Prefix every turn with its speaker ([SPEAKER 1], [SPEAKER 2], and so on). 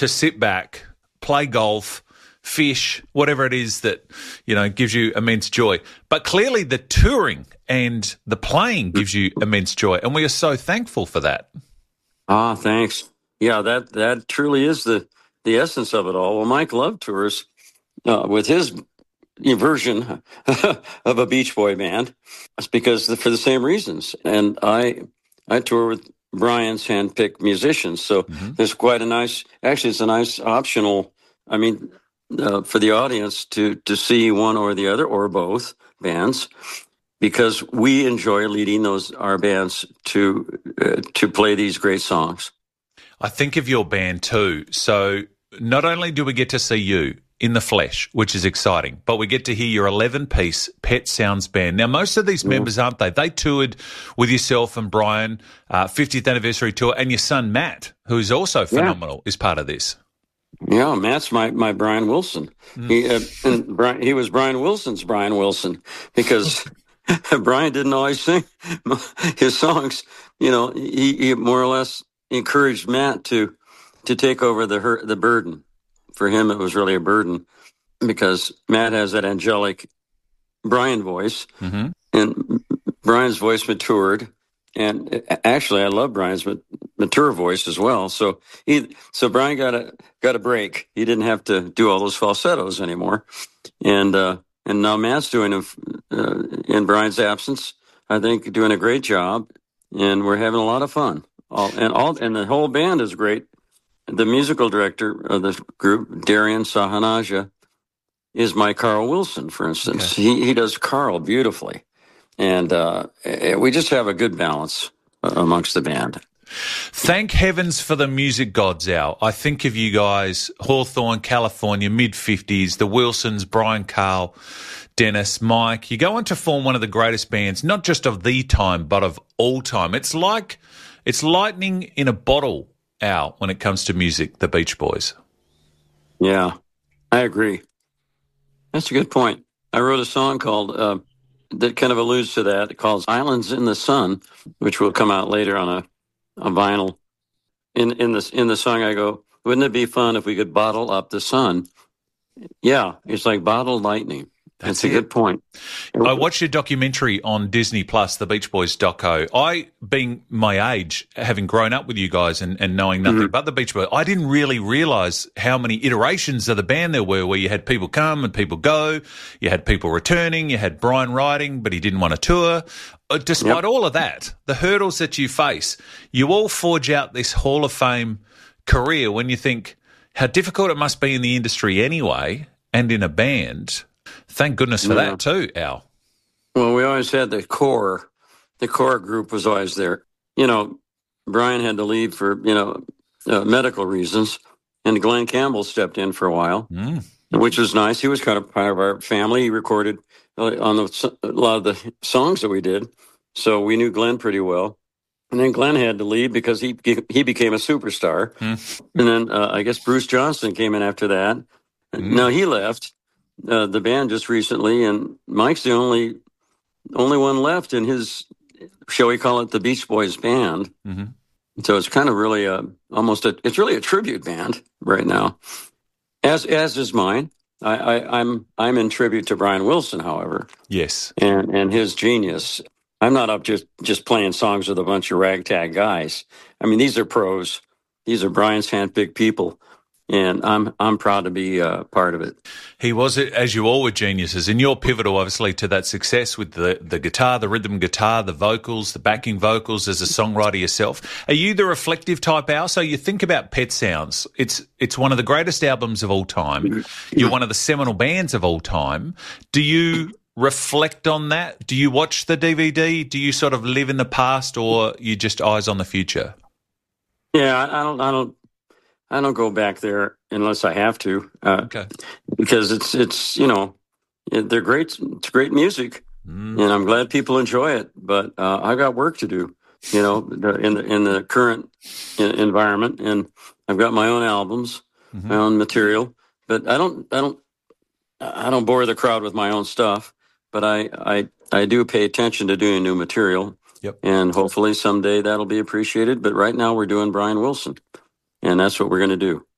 [SPEAKER 1] to sit back, play golf, fish, whatever it is that, gives you immense joy. But clearly the touring and the playing gives you immense joy, and we are so thankful for that.
[SPEAKER 2] Ah, thanks. Yeah, that truly is the essence of it all. Well, Mike loved tours with his version of a Beach Boy band. It's because for the same reasons. And I tour with Brian's handpicked musicians, so there's quite a nice. Actually, it's a nice optional. I mean, for the audience to see one or the other or both bands, because we enjoy leading our bands to play these great songs.
[SPEAKER 1] I think of your band too. So not only do we get to see you in the flesh, which is exciting, but we get to hear your 11-piece Pet Sounds band. Now, most of these members, aren't they? They toured with yourself and Brian, 50th anniversary tour, and your son, Matt, who's also phenomenal, is part of this.
[SPEAKER 2] Yeah, Matt's my Brian Wilson. He was Brian Wilson's Brian Wilson, because Brian didn't always sing his songs. He more or less encouraged Matt to take over the burden. For him, it was really a burden, because Matt has that angelic Brian voice, and Brian's voice matured. And actually, I love Brian's mature voice as well. So Brian got a break. He didn't have to do all those falsettos anymore. And now Matt's doing in Brian's absence, I think, doing a great job, and we're having a lot of fun. And the whole band is great. The musical director of the group, Darian Sahanaja, is my Carl Wilson, for instance. Okay. He does Carl beautifully. And we just have a good balance amongst the band.
[SPEAKER 1] Thank heavens for the music gods, Al. I think of you guys, Hawthorne, California, mid-50s, the Wilsons, Brian, Carl, Dennis, Mike. You go on to form one of the greatest bands, not just of the time, but of all time. It's lightning in a bottle, Al, when it comes to music, the Beach Boys.
[SPEAKER 2] Yeah, I agree. That's a good point. I wrote a song called... that kind of alludes to that. It calls Islands in the Sun, which will come out later on a vinyl. In the song, I go, wouldn't it be fun if we could bottle up the sun? Yeah, it's like bottled lightning. That's a good point.
[SPEAKER 1] I watched your documentary on Disney Plus, the Beach Boys doco. I, being my age, having grown up with you guys and knowing nothing but the Beach Boys, I didn't really realise how many iterations of the band there were, where you had people come and people go, you had people returning, you had Brian riding, but he didn't want to tour. Despite all of that, the hurdles that you face, you all forge out this Hall of Fame career when you think how difficult it must be in the industry anyway, and in a band. Thank goodness for that too, Al.
[SPEAKER 2] Well, we always had the core. The core group was always there. Brian had to leave for, medical reasons, and Glenn Campbell stepped in for a while, which was nice. He was kind of part of our family. He recorded on a lot of the songs that we did, so we knew Glenn pretty well. And then Glenn had to leave because he became a superstar. And then I guess Bruce Johnston came in after that. No, he left. The band just recently, and Mike's the only one left in his, shall we call it, the Beach Boys band. So it's kind of really it's really a tribute band right now, as is mine. I'm in tribute to Brian Wilson, however.
[SPEAKER 1] Yes,
[SPEAKER 2] and his genius. I'm not up just playing songs with a bunch of ragtag guys. I mean, these are pros. These are Brian's handpicked people. And I'm proud to be part of it.
[SPEAKER 1] He was, as you all were, geniuses. And you're pivotal, obviously, to that success with the guitar, the rhythm guitar, the vocals, the backing vocals as a songwriter yourself. Are you the reflective type, Al? So you think about Pet Sounds. It's one of the greatest albums of all time. You're one of the seminal bands of all time. Do you reflect on that? Do you watch the DVD? Do you sort of live in the past, or you just eyes on the future?
[SPEAKER 2] Yeah, I don't go back there unless I have to, because it's they're great. It's great music, and I'm glad people enjoy it. But I got work to do, in the current environment, and I've got my own albums, my own material. But I don't bore the crowd with my own stuff. But I do pay attention to doing new material, and hopefully someday that'll be appreciated. But right now we're doing Brian Wilson. And that's what we're going to do.